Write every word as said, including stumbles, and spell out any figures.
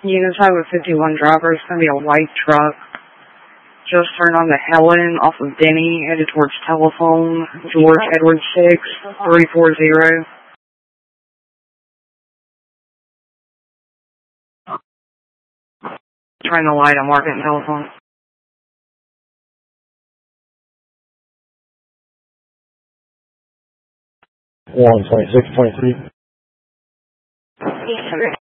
Units Highway fifty-one driver. It's going to be a white truck. Just turned on the Helen off of Denny, headed towards Telephone. George Edward six, three four zero. Trying the light on Market and Telephone. one twenty-six twenty-three. Yes, sir.